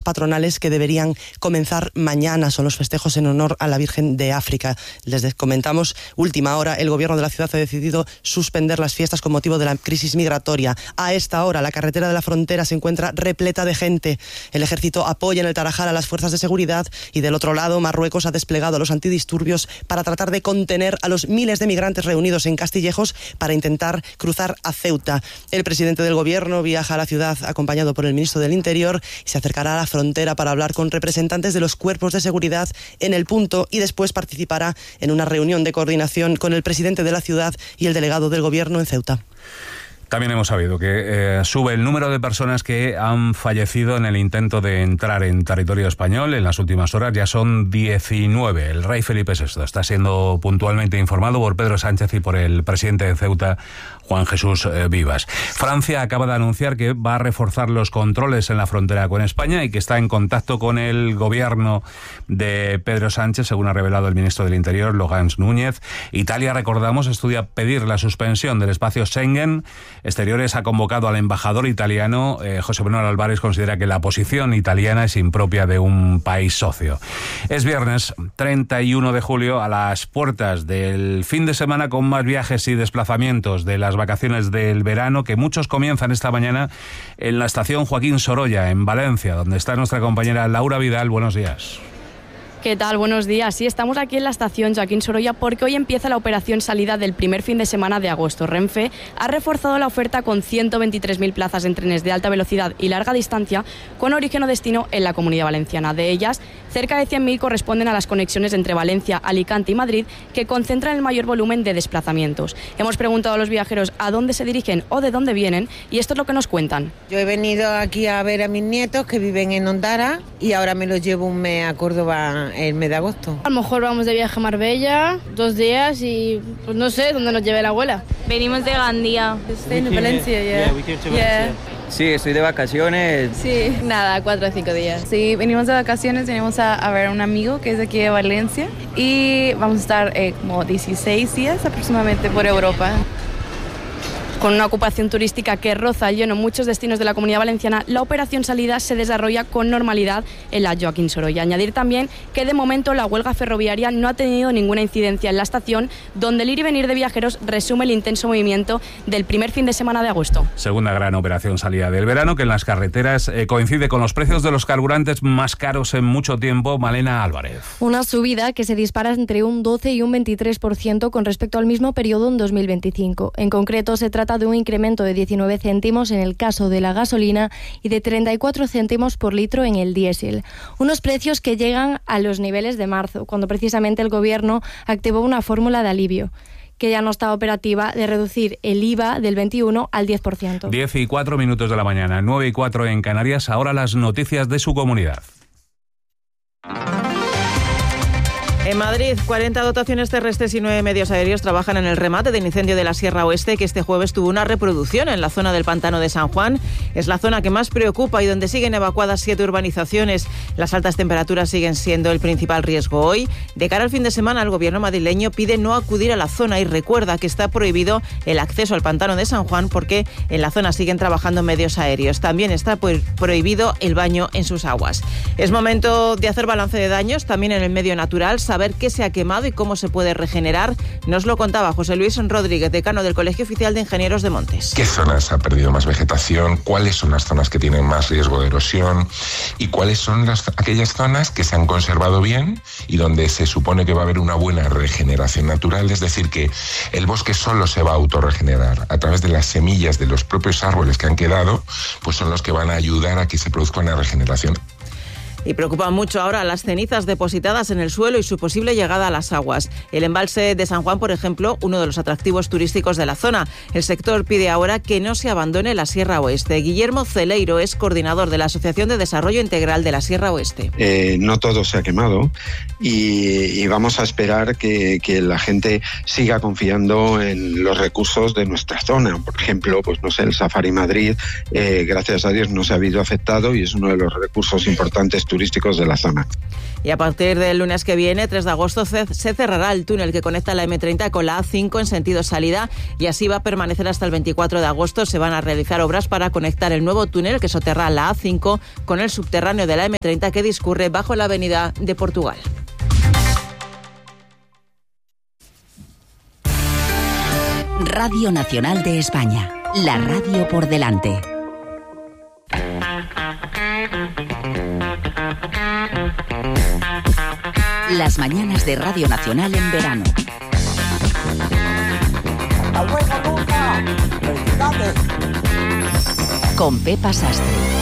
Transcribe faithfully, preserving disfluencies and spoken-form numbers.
patronales que deberían comenzar mañana. Son los festejos en honor a la Virgen de África. Les comentamos, última hora, el gobierno de la ciudad ha decidido suspender las fiestas con motivo de la crisis migratoria. A esta hora, la carretera de la frontera se encuentra repleta de gente. El ejército apoya en el Tarajal a las fuerzas de seguridad y del otro lado, Marruecos ha desplegado a los antidisturbios para tratar de contener a los miles de migrantes reunidos en Castillejos para intentar cruzar a Ceuta. El presidente del gobierno viaja a la ciudad acompañado por el ministro del Interior y se acercará a la frontera para hablar con representantes de los cuerpos de seguridad en el punto y después participará en una reunión de coordinación con el presidente de la ciudad y el delegado del gobierno en Ceuta. También hemos sabido que eh, sube el número de personas que han fallecido en el intento de entrar en territorio español. En las últimas horas ya son diecinueve. El rey Felipe sexto está siendo puntualmente informado por Pedro Sánchez y por el presidente de Ceuta, Juan Jesús eh, Vivas. Francia acaba de anunciar que va a reforzar los controles en la frontera con España y que está en contacto con el gobierno de Pedro Sánchez, según ha revelado el ministro del Interior, Laurent Núñez. Italia, recordamos, estudia pedir la suspensión del espacio Schengen. Exteriores ha convocado al embajador italiano. eh, José Manuel Álvarez considera que la posición italiana es impropia de un país socio. Es viernes treinta y uno de julio, a las puertas del fin de semana con más viajes y desplazamientos de las vacaciones del verano, que muchos comienzan esta mañana en la estación Joaquín Sorolla, en Valencia, donde está nuestra compañera Laura Vidal. Buenos días. ¿Qué tal? Buenos días. Sí, estamos aquí en la estación Joaquín Sorolla porque hoy empieza la operación salida del primer fin de semana de agosto. Renfe ha reforzado la oferta con ciento veintitrés mil plazas en trenes de alta velocidad y larga distancia con origen o destino en la Comunidad Valenciana. De ellas, cerca de cien mil corresponden a las conexiones entre Valencia, Alicante y Madrid, que concentran el mayor volumen de desplazamientos. Hemos preguntado a los viajeros a dónde se dirigen o de dónde vienen y esto es lo que nos cuentan. Yo he venido aquí a ver a mis nietos que viven en Ondara y ahora me los llevo un mes a Córdoba el mes de agosto. A lo mejor vamos de viaje a Marbella, dos días y pues no sé dónde nos lleve la abuela. Venimos de Gandía. En Valencia, ya. Yeah. Sí, estoy de vacaciones. Sí, nada, cuatro o cinco días. Sí, venimos de vacaciones, venimos a, a ver a un amigo que es de aquí de Valencia y vamos a estar eh, como dieciséis días aproximadamente por Europa. Con una ocupación turística que roza el lleno en muchos destinos de la Comunidad Valenciana, la operación salida se desarrolla con normalidad en la Joaquín Sorolla. Añadir también que de momento la huelga ferroviaria no ha tenido ninguna incidencia en la estación, donde el ir y venir de viajeros resume el intenso movimiento del primer fin de semana de agosto. Segunda gran operación salida del verano, que en las carreteras eh, coincide con los precios de los carburantes más caros en mucho tiempo. Malena Álvarez. Una subida que se dispara entre un doce y un veintitrés por ciento con respecto al mismo periodo en dos mil veinticinco. En concreto, se trata de un incremento de diecinueve céntimos en el caso de la gasolina y de treinta y cuatro céntimos por litro en el diésel. Unos precios que llegan a los niveles de marzo, cuando precisamente el Gobierno activó una fórmula de alivio que ya no está operativa, de reducir el I V A del veintiuno al diez por ciento. diez y cuatro minutos de la mañana, nueve y cuatro en Canarias. Ahora las noticias de su comunidad. En Madrid, cuarenta dotaciones terrestres y nueve medios aéreos trabajan en el remate del incendio de la Sierra Oeste, que este jueves tuvo una reproducción en la zona del Pantano de San Juan. Es la zona que más preocupa y donde siguen evacuadas siete urbanizaciones. Las altas temperaturas siguen siendo el principal riesgo hoy. De cara al fin de semana, el gobierno madrileño pide no acudir a la zona y recuerda que está prohibido el acceso al Pantano de San Juan porque en la zona siguen trabajando medios aéreos. También está prohibido el baño en sus aguas. Es momento de hacer balance de daños también en el medio natural, saber qué se ha quemado y cómo se puede regenerar. Nos lo contaba José Luis Rodríguez, decano del Colegio Oficial de Ingenieros de Montes. ¿Qué zonas ha perdido más vegetación? ¿Cuáles son las zonas que tienen más riesgo de erosión? ¿Y cuáles son las, aquellas zonas que se han conservado bien y donde se supone que va a haber una buena regeneración natural? Es decir, que el bosque solo se va a autorregenerar a través de las semillas de los propios árboles que han quedado, pues son los que van a ayudar a que se produzca una regeneración. Y preocupan mucho ahora las cenizas depositadas en el suelo y su posible llegada a las aguas. El embalse de San Juan, por ejemplo, uno de los atractivos turísticos de la zona. El sector pide ahora que no se abandone la Sierra Oeste. Guillermo Celeiro es coordinador de la Asociación de Desarrollo Integral de la Sierra Oeste. Eh, no todo se ha quemado y, y vamos a esperar que, que la gente siga confiando en los recursos de nuestra zona. Por ejemplo, pues no sé, el Safari Madrid, eh, gracias a Dios no se ha habido afectado y es uno de los recursos importantes turísticos de la zona. Y a partir del lunes que viene, tres de agosto, se cerrará el túnel que conecta la eme treinta con la A cinco en sentido salida y así va a permanecer hasta el veinticuatro de agosto. Se van a realizar obras para conectar el nuevo túnel que soterra la A cinco con el subterráneo de la eme treinta que discurre bajo la avenida de Portugal. Radio Nacional de España, la radio por delante. Las mañanas de Radio Nacional en verano. Con Pepa Sastre.